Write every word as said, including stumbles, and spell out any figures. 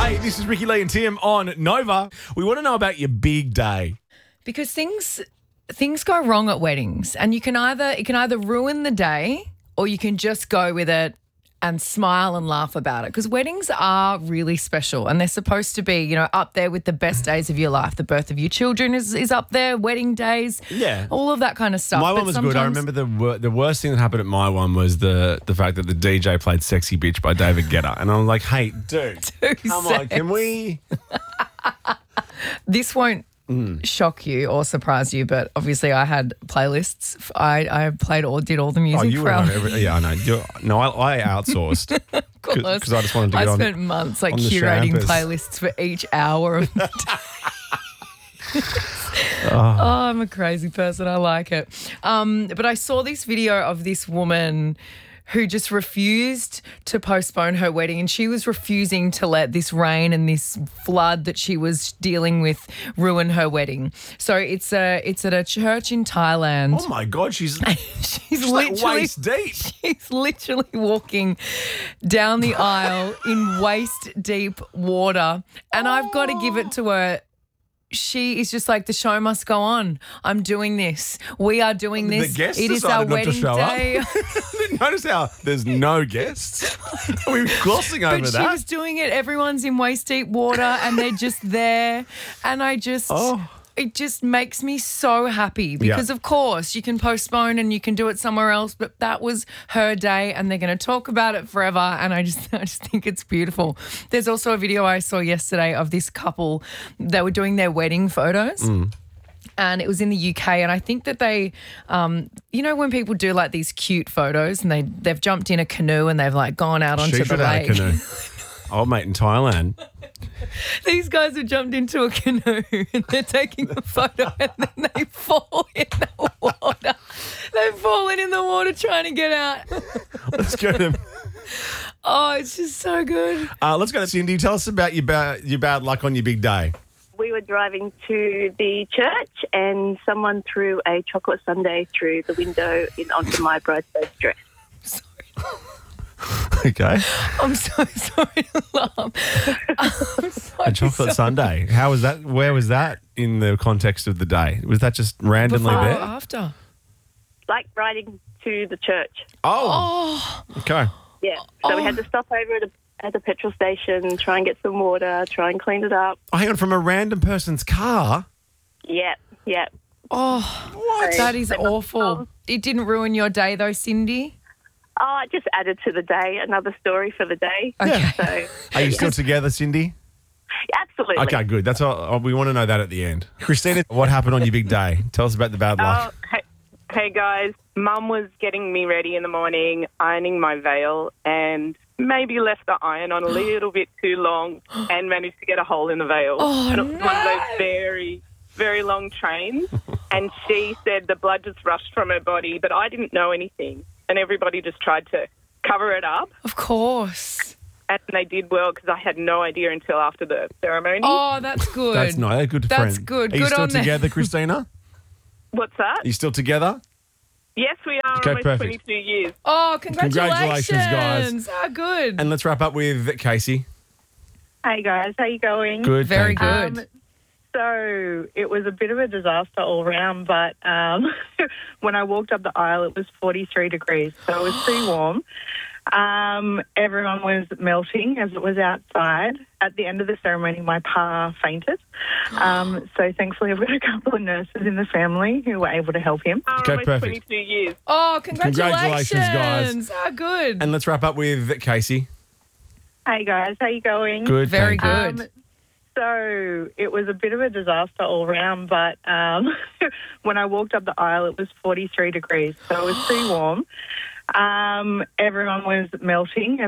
Hey, this is Ricky Lee and Tim on Nova. We want to know about your big day. Because things things go wrong at weddings, and you can either it can either ruin the day or you can just go with it and smile and laugh about it. Because weddings are really special, and they're supposed to be, you know, up there with the best days of your life. The birth of your children is, is up there, wedding days, Yeah. all of that kind of stuff. My But one was good. I sometimes- remember the wor- the worst thing that happened at my one was the the fact that the D J played "Sexy Bitch" by David Guetta, and I was like, "Hey, dude, Too come on, sex. can we?" This won't shock you or surprise you, but obviously I had playlists. I, I played or did all the music Oh, you for were our on every, yeah, I know. You- No, I, I outsourced course. because I just wanted to get I on. spent months like on the curating champers. playlists for each hour of the day. oh. I'm a crazy person. I like it. Um, but I saw this video of this woman who just refused to postpone her wedding, and she was refusing to let this rain and this flood that she was dealing with ruin her wedding. So it's a it's at a church in Thailand. Oh my God, she's She's, she's like literally waist deep. She's literally walking down the aisle in waist deep water. And I've got to give it to her. She is just like, the show must go on. I'm doing this. We are doing The this. guests It is our decided not to wedding show up. day. Notice how there's no guests. We're glossing over But she that. was doing it. Everyone's in waist deep water and they're just there. And I just, Oh. it just makes me so happy because, Yeah. of course, you can postpone and you can do it somewhere else. But that was her day and they're going to talk about it forever. And I just, I just think it's beautiful. There's also a video I saw yesterday of this couple. They were doing their wedding photos. Mm. And it was in the U K, and I think that they, um, you know, when people do like these cute photos, and they they've jumped in a canoe and they've like gone out onto She the should have lake. a canoe. Old mate in Thailand. These guys have jumped into a canoe and they're taking a photo, and then they fall in the water. They've fallen in the water trying to get out. Let's go to Oh, it's just so good. uh, let's go to Cindy. Tell us about your bad your bad luck on your big day. We were driving to the church and someone threw a chocolate sundae through the window in onto my bridesmaid's dress. Okay. I'm so sorry to laugh. I'm so A chocolate sorry. sundae. How was that? Where was that in the context of the day? Was that just randomly Before or there? after? Like riding to the church. Oh. Oh, Okay. Yeah. So we Oh. had to stop over at, a, at the petrol station, try and get some water, try and clean it up. Oh, hang on. From a random person's car? Yeah, yeah. oh, What? that is They must- awful. It didn't ruin your day though, Cindy? Oh, it just added to the day, another story for the day. Okay. So, Are you still together, Cindy? absolutely. Okay, good. That's all. We want to know that at the end. Christina, what happened on your big day? Tell us about the bad Oh, luck. hey, hey guys. Mum was getting me ready in the morning, ironing my veil, and maybe left the iron on a little bit too long and managed to get a hole in the veil. Oh, and it was one of no. those very, very long trains. And she said the blood just rushed from her body, but I didn't know anything. And everybody just tried to cover it up. Of course. And they did well because I had no idea until after the ceremony. Oh, that's good. That's nice. They're good That's friends. good. Are you Good still on them. together, Christina? What's that? Are you still together? Yes, we are Okay, almost perfect. twenty-two years. Oh, congratulations. Congratulations, guys. Oh, good. And let's wrap up with Casey. Hey guys, how you going? Good. Very thank you. good. Um, so it was a bit of a disaster all round, but um, when I walked up the aisle, it was forty-three degrees, so it was pretty warm. Um, everyone was melting as it was outside. At the end of the ceremony, my pa fainted. Um, so thankfully, I've got a couple of nurses in the family who were able to help him. Uh, Okay, almost perfect. twenty-two years. Oh, congratulations. Congratulations, guys. Oh, good. And let's wrap up with Casey. Hey guys, how you going? Good. Very thank you. good. Um, so it was a bit of a disaster all round, but um, when I walked up the aisle, it was forty-three degrees, so it was pretty warm. Um, everyone was melting.